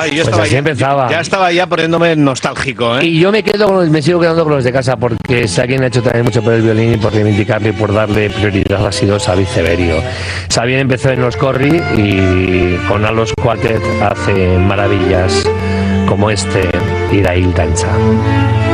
Ya estaba ya poniéndome nostálgico, ¿eh? Y yo me sigo quedando con los de casa, porque si alguien ha hecho también mucho por el violín y por reivindicarlo y por darle prioridad ha sido Xavi Severio. Xavi empezó en los Corri y con Alos Quartet hace maravillas como este Irail Danza.